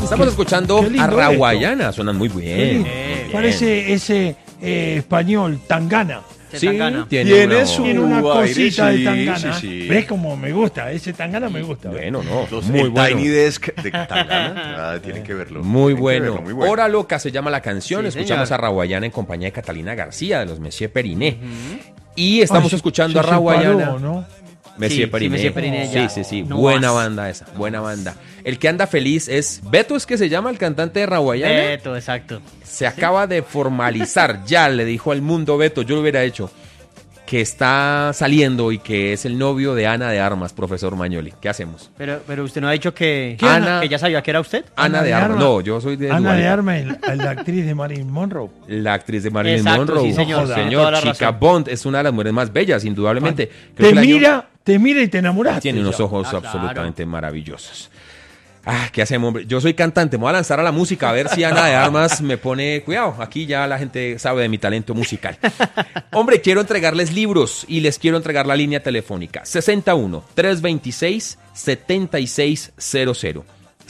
Estamos escuchando qué lindo a Raguayana, suenan muy bien. Parece ese español, Tangana. Sí, Tangana. tiene Tiene una cosita aire, de Tangana. sí. ¿Ves cómo me gusta? Ese Tangana me gusta. Bueno, no, Los muy bueno. Tiny Desk de Tangana, tienen que verlo. Muy Tienen que bueno. verlo, muy bueno. Hora Loca se llama la canción. Sí, Escuchamos señor. a Raguayana en compañía de Catalina García, de los Messier Periné. Y estamos Ay, escuchando a se separó, Raguayana. ¿no? Messier Sí, Periné. Messier Periné Sí, ya. sí, sí. No Buena más. banda esa, buena banda. El que anda feliz es Beto, es que se llama el cantante de Raguayana. Beto, exacto. Se acaba de formalizar, ya le dijo al mundo Beto, yo lo hubiera hecho, que está saliendo y que es el novio de Ana de Armas, profesor Mañoli. ¿Qué hacemos? Pero usted no ha dicho que, Ana- que ya sabía que era usted. Ana de Armas. No, yo soy de Ana Dua de Lipa. Armas, la actriz de Marilyn Monroe. La actriz de Marilyn Exacto, Monroe. sí, señor, Joda. tiene toda la Chica razón. Bond es una de las mujeres más bellas, indudablemente. Creo Te que el año- mira y te enamoraste. Tiene unos ya. ojos Ah, claro. absolutamente maravillosos. Ah, ¿qué hacemos, hombre? Yo soy cantante, me voy a lanzar a la música a ver si Ana de Armas me pone... Cuidado, aquí ya la gente sabe de mi talento musical. Hombre, quiero entregarles libros y les quiero entregar la línea telefónica. 61-326-7600.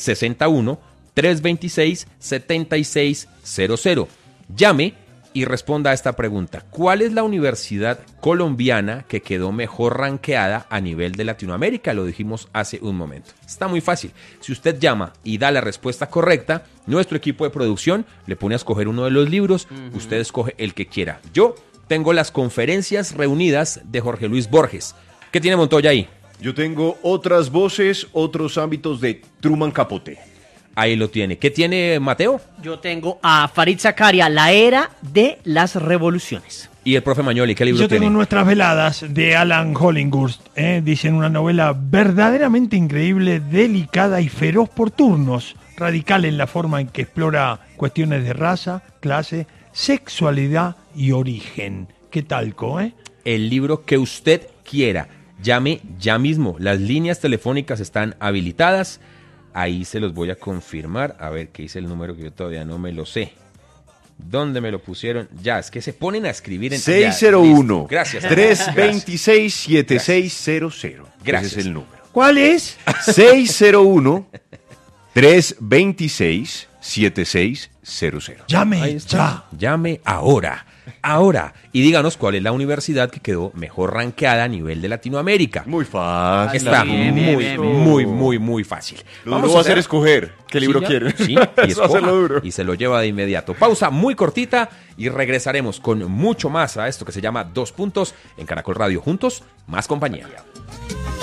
61-326-7600. Llame y responda a esta pregunta. ¿Cuál es la universidad colombiana que quedó mejor rankeada a nivel de Latinoamérica? Lo dijimos hace un momento. Está muy fácil. Si usted llama y da la respuesta correcta, nuestro equipo de producción le pone a escoger uno de los libros. Usted escoge el que quiera. Yo tengo las conferencias reunidas de Jorge Luis Borges. ¿Qué tiene Montoya ahí? Yo tengo otras voces, otros ámbitos de Truman Capote. Ahí lo tiene. ¿Qué tiene Mateo? Yo tengo a Farid Zakaria, La Era de las Revoluciones. Y el profe Mañoli, ¿qué libro Yo tiene? tengo Nuestras Veladas de Alan Hollingworth. Dicen una novela verdaderamente increíble, delicada y feroz por turnos. Radical en la forma en que explora cuestiones de raza, clase, sexualidad y origen. ¿Qué talco, El libro que usted quiera. Llame ya mismo. Las líneas telefónicas están habilitadas. Ahí se los voy a confirmar. A ver, ¿qué dice el número que yo todavía no me lo sé? ¿Dónde me lo pusieron? Ya, es que se ponen a escribir en... 601 Ya, listo. Gracias. 326 7600. Gracias. Ese es el número. ¿Cuál es? 601 326 7600. Llame Ahí está. ya. Llame ahora. Ahora. Y díganos cuál es la universidad que quedó mejor rankeada a nivel de Latinoamérica. Muy fácil. Está bien, muy, bien, muy fácil. Lo duro va a ser hacer- escoger qué libro Sí, ya. quiere. Sí, y, Eso va a ser escoja, lo duro. y se lo lleva de inmediato. Pausa muy cortita y regresaremos con mucho más a esto que se llama 2 puntos en Caracol Radio. Juntos, más compañía.